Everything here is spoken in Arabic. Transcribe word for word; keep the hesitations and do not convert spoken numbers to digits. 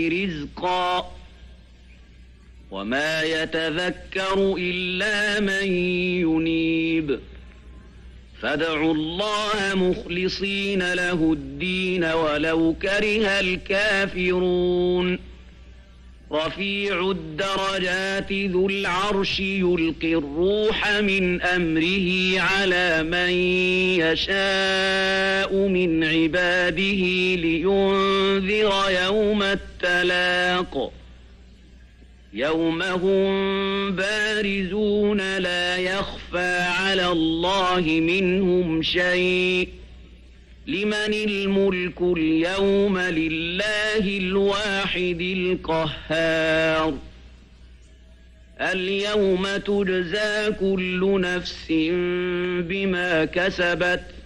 رزقا وما يتذكر إلا من ينيب فادعوا الله مخلصين له الدين ولو كره الكافرون رفيع الدرجات ذو العرش يلقي الروح من أمره على من يشاء من عباده لينذر يوم التلاق يوم هم بارزون لا يخفى على الله منهم شيء لمن الملك اليوم لله الواحد القهار اليوم تجزى كل نفس بما كسبت